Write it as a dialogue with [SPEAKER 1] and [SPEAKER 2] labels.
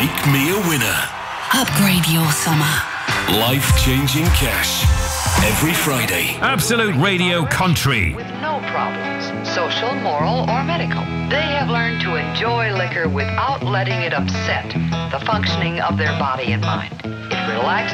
[SPEAKER 1] Make me a winner.
[SPEAKER 2] Upgrade your summer.
[SPEAKER 1] Life-changing cash. Every Friday.
[SPEAKER 3] Absolute Radio Country.
[SPEAKER 4] With no problems, social, moral, or medical. They have learned to enjoy liquor without letting it upset the functioning of their body and mind. It relaxes